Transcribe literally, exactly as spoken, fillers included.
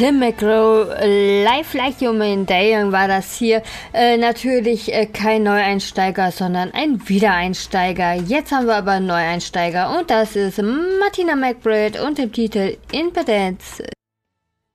Tim McGraw, Live Like Human Dying war das hier. Äh, natürlich äh, kein Neueinsteiger, sondern ein Wiedereinsteiger. Jetzt haben wir aber einen Neueinsteiger und das ist Martina McBride und dem Titel Impotence.